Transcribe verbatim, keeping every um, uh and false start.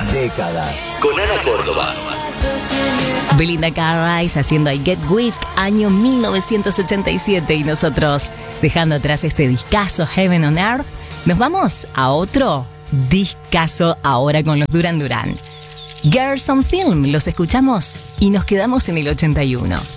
Décadas. Con Ana Córdoba. Belinda Carlisle haciendo I Get Weak, año mil novecientos ochenta y siete, y nosotros dejando atrás este discazo Heaven on Earth, nos vamos a otro discazo ahora con los Duran Duran. Girls on Film, los escuchamos y nos quedamos en el ochenta y uno.